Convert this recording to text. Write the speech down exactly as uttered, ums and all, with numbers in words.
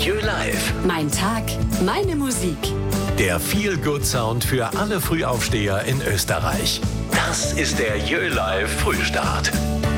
Jö Live. Mein Tag, meine Musik. Der Feel-Good-Sound für alle Frühaufsteher in Österreich. Das ist der Jö Live Frühstart.